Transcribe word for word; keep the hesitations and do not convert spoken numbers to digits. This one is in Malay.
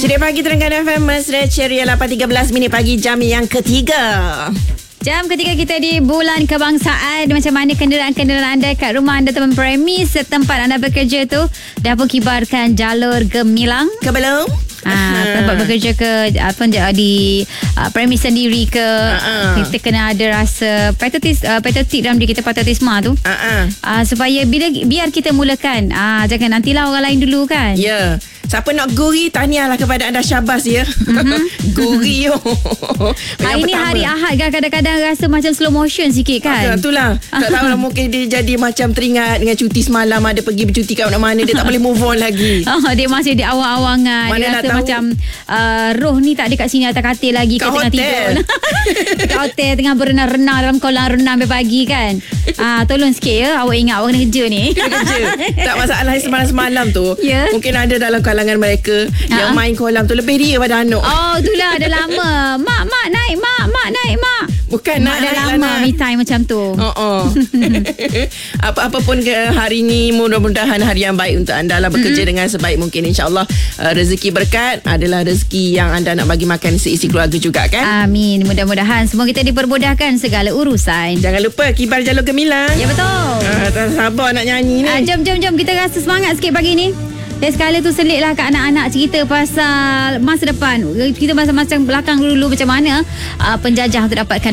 Sudah pagi Terengganu F M, Mesra Ceria, lapan tiga belas minit pagi, jam yang ketiga. Jam ketiga kita di Bulan Kebangsaan. Macam mana kenderaan-kenderaan anda kat rumah anda, teman premis tempat anda bekerja tu dah pun kibarkan jalur gemilang Ke belum? Ah, tempat bekerja ke apa di uh, premis sendiri ke, uh-uh. kita kena ada rasa patriotis, uh, patriotik dalam diri kita, patriotisme tu. Uh-uh. Uh, supaya bila biar kita mulakan, uh, jangan nantilah orang lain dulu kan. Ya. Yeah. Siapa nak guri, tahniahlah kepada anda, syabas ya. Mm-hmm. Guri yo. Hari ni hari Ahad kan, kadang-kadang rasa macam slow motion sikit kan. Ah, itulah. Tak tahulah, mungkin dia jadi macam teringat dengan cuti semalam, ada pergi bercuti kat mana-mana, dia tak boleh move on lagi. Oh, dia masih di awang-awangan. Mana dia rasa tahu. macam uh, roh ni tak ada kat sini atas katil lagi, kat ke tengah tidur. Kat hotel tengah berenang-renang dalam kolam renang pagi kan. Ah, tolong sikit ya, awak ingat awak kena kerja ni. Kena kerja. Tak, masalah semalam-semalam tu, yeah. mungkin ada dalam kalangan mereka uh-huh. yang main kolam tu lebih ria pada anak. Oh, itulah dah lama. Mak, mak naik, mak, mak naik, mak. Bukan mak nak dah naik lama lah, me time macam tu. Oh, oh. Apa-apa pun ke hari ni, mudah-mudahan hari yang baik untuk anda lah, bekerja mm-hmm. dengan sebaik mungkin, insyaAllah. uh, Rezeki berkat adalah rezeki yang anda nak bagi makan seisi keluarga juga kan. Amin. Mudah-mudahan semua kita dipermudahkan segala urusan. Jangan lupa kibar jalur gemilang. Ya betul. uh, Tak sabar nak nyanyi ni. uh, Jom jom jom kita rasa semangat sikit pagi ni. Dan sekali tu selitlah kat anak-anak cerita pasal masa depan. Kita masa-masa belakang dulu macam mana uh, penjajah untuk dapatkan